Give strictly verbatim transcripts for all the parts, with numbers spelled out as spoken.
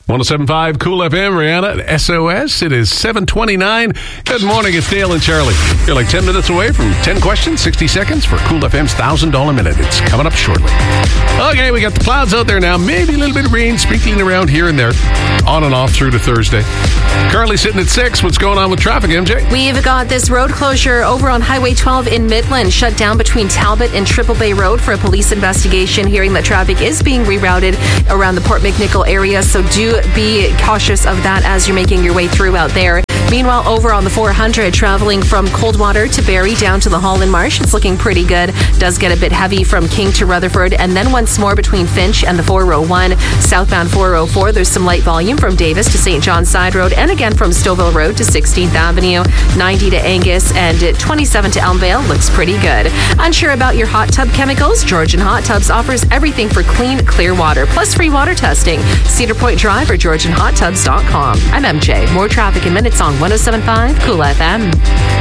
one oh seven point five Cool F M, Rihanna, S O S. It is seven twenty-nine. Good morning, it's Dale and Charlie. You're like ten minutes away from ten questions, sixty seconds for Cool F M's one thousand dollars Minute. It's coming up shortly. Okay, we got the clouds out there now. Maybe a little bit of rain sprinkling around here and there. On and off through to Thursday. Currently sitting at six. What's going on with traffic, M J? We've got this road closure over on Highway twelve in Midland, shut down between Talbot and Triple Bay Road for a police investigation. Hearing that traffic is being rerouted around the Port McNichol area, so do be cautious of that as you're making your way through out there. Meanwhile, over on the four hundred, traveling from Coldwater to Barrie down to the Holland Marsh, it's looking pretty good. Does get a bit heavy from King to Rutherford, and then once more between Finch and the four oh one. Southbound four oh four, there's some light volume from Davis to Saint John's Side Road, and again from Stouffville Road to sixteenth Avenue. ninety to Angus, and twenty-seven to Elmvale looks pretty good. Unsure about your hot tub chemicals? Georgian Hot Tubs offers everything for clean, clear water, plus free water testing. Cedar Point Drive or georgian hot tubs dot com. I'm M J. More traffic in minutes on one oh seven point five Cool F M.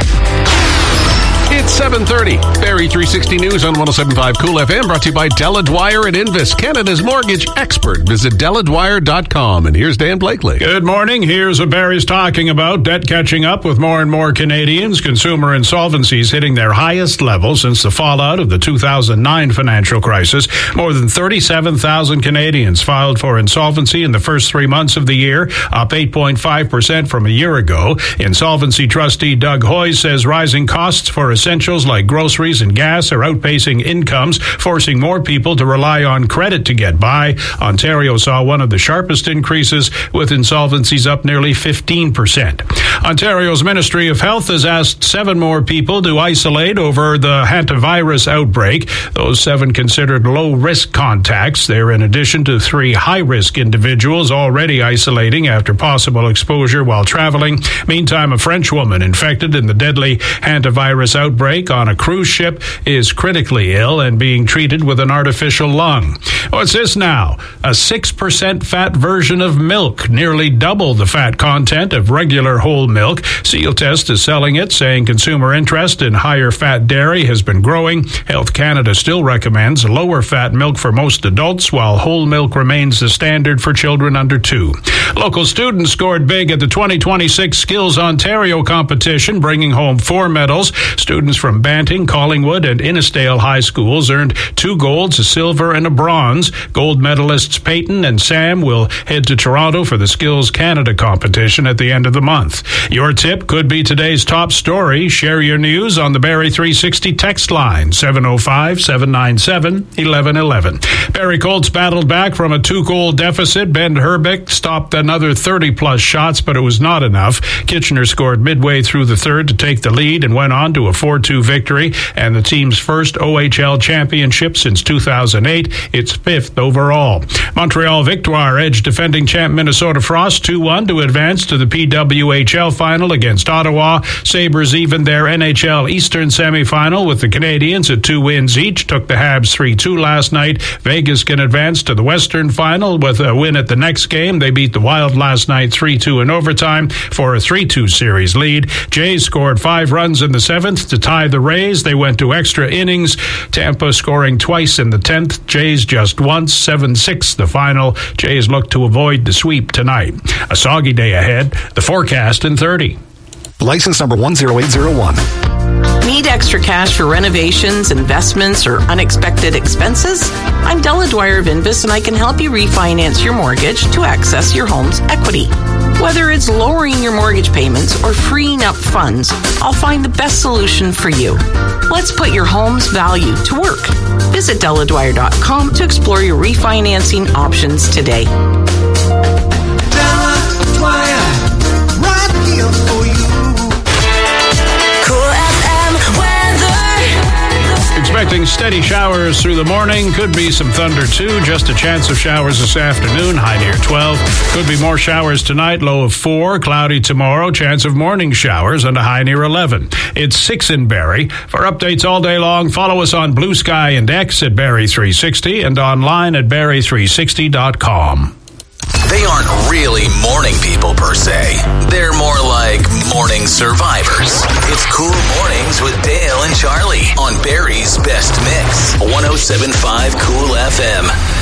It's seven thirty. Barrie three sixty News on one oh seven point five Cool F M, brought to you by Della Dwyer at Invis, Canada's mortgage expert. Visit della dwyer dot com. And here's Dan Blakely. Good morning. Here's what Barrie's talking about. Debt catching up with more and more Canadians. Consumer insolvencies hitting their highest level since the fallout of the two thousand nine financial crisis. More than thirty-seven thousand Canadians filed for insolvency in the first three months of the year, up eight point five percent from a year ago. Insolvency trustee Doug Hoy says rising costs for essentials like groceries and gas are outpacing incomes, forcing more people to rely on credit to get by. Ontario saw one of the sharpest increases, with insolvencies up nearly fifteen percent. Ontario's Ministry of Health has asked seven more people to isolate over the hantavirus outbreak. Those seven considered low-risk contacts. They're in addition to three high-risk individuals already isolating after possible exposure while traveling. Meantime, a French woman infected in the deadly hantavirus outbreak outbreak on a cruise ship is critically ill and being treated with an artificial lung. What's this now? A six percent fat version of milk, nearly double the fat content of regular whole milk. Seal Test is selling it, saying consumer interest in higher fat dairy has been growing. Health Canada still recommends lower fat milk for most adults, while whole milk remains the standard for children under two. Local students scored big at the twenty twenty-six Skills Ontario competition, bringing home four medals. Students from Banting, Collingwood, and Innisdale High Schools earned two golds, a silver, and a bronze. Gold medalists Peyton and Sam will head to Toronto for the Skills Canada competition at the end of the month. Your tip could be today's top story. Share your news on the Barrie three sixty text line, seven oh five, seven nine seven, eleven eleven. Barrie Colts battled back from a two-goal deficit. Ben Herbeck stopped another thirty-plus shots, but it was not enough. Kitchener scored midway through the third to take the lead and went on to a four two victory and the team's first O H L championship since two thousand eight, its fifth overall. Montreal Victoire edged defending champ Minnesota Frost two one to advance to the P W H L final against Ottawa. Sabres evened their N H L Eastern semifinal with the Canadiens at two wins each, took the Habs three two last night. Vegas can advance to the Western final with a win at the next game. They beat the Wild last night three two in overtime for a three two series lead. Jays scored five runs in the seventh to tie the Rays. They went to extra innings. Tampa scoring twice in the tenth. Jays just once. seven six the final. Jays look to avoid the sweep tonight. A soggy day ahead. The forecast in thirty. License number one zero eight zero one. Need extra cash for renovations, investments, or unexpected expenses? I'm Della Dwyer of Invis, and I can help you refinance your mortgage to access your home's equity. Whether it's lowering your mortgage payments or freeing up funds, I'll find the best solution for you. Let's put your home's value to work. Visit della dwyer dot com to explore your refinancing options today. Della Dwyer, right here for you. Expecting steady showers through the morning. Could be some thunder too. Just a chance of showers this afternoon. High near twelve. Could be more showers tonight. Low of four. Cloudy tomorrow. Chance of morning showers and a high near eleven. It's six in Barrie. For updates all day long, follow us on Blue Sky and X at Barrie three sixty and online at barrie three sixty dot com. They aren't really morning people per se. They're more like morning survivors. It's Cool Mornings with Dale and Charlie on Barrie's Best Mix. one oh seven point five Cool F M.